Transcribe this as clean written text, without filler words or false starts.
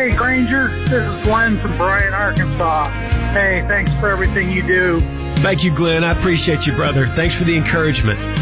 Hey, Granger, this is Glenn from Bryan, Arkansas. Hey, thanks for everything you do. Thank you, Glenn. I appreciate you, brother. Thanks for the encouragement.